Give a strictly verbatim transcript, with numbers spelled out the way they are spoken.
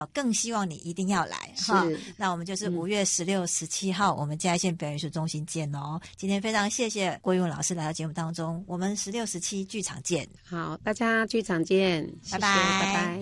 更希望你一定要来哈。那我们就是五月十六、十七号，我们嘉义县表演艺术中心见哦。今天非常谢谢郭韵老师来到节目当中，我们十六、十七剧场见。 好，大家剧场见， 拜拜， 谢谢，拜拜。